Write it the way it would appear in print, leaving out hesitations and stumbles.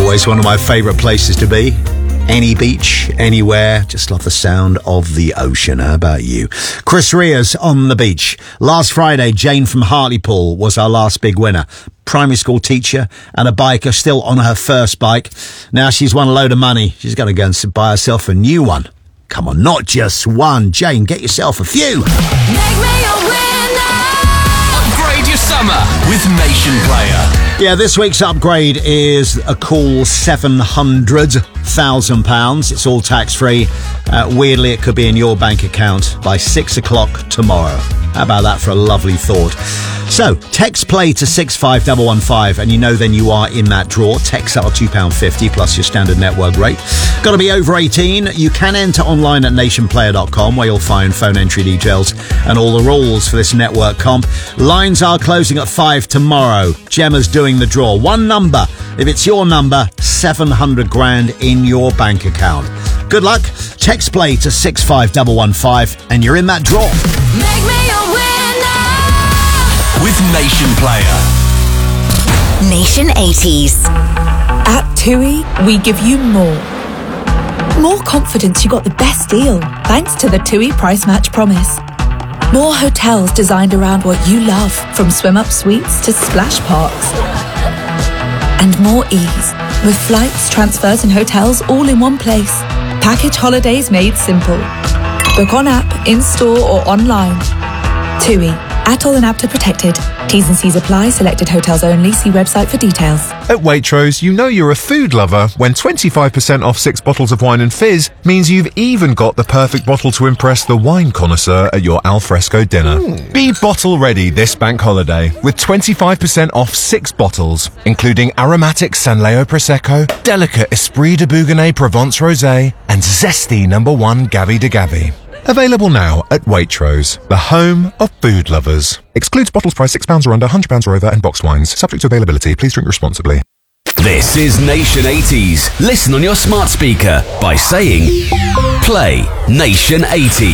Always one of my favourite places to be. Any beach, anywhere. Just love the sound of the ocean. How about you? Chris Rea's on the beach. Last Friday, Jane from Hartlepool was our last big winner. Primary school teacher and a biker, still on her first bike. Now she's won a load of money. She's going to go and buy herself a new one. Come on, not just one. Jane, get yourself a few. Make me a winner. Upgrade your summer with Nation Player. Yeah, this week's upgrade is a cool £700,000. It's all tax-free. Weirdly, it could be in your bank account by 6 o'clock tomorrow. How about that for a lovely thought? So, text play to 65115 and you know then you are in that draw. Text out £2.50 plus your standard network rate. Got to be over 18. You can enter online at nationplayer.com where you'll find phone entry details and all the rules for this network comp. Lines are closing at 5 tomorrow. Gemma's doing the draw. One number. If it's your number, 700 grand in your bank account. Good luck. Text play to 65115 and you're in that draw. Make me a winner. With Nation Player. Nation 80s. At TUI, we give you more. More confidence you got the best deal, thanks to the TUI Price Match Promise. More hotels designed around what you love, from swim-up suites to splash parks. And more ease, with flights, transfers and hotels all in one place. Package holidays made simple. Book on app, in-store or online. TUI. ATOL and APTA protected. T's and C's apply. Selected hotels only. See website for details. At Waitrose, you know you're a food lover when 25% off 6 bottles of wine and fizz means you've even got the perfect bottle to impress the wine connoisseur at your alfresco dinner. Be bottle ready this bank holiday with 25% off 6 bottles, including aromatic Sanleo Prosecco, delicate Esprit de Bougonnet Provence Rosé, and zesty No. 1 Gavi de Gavi. Available now at Waitrose, the home of food lovers. Excludes bottles priced £6 or under, £100 or over, and boxed wines. Subject to availability. Please drink responsibly. This is Nation 80s. Listen on your smart speaker by saying, play Nation 80s.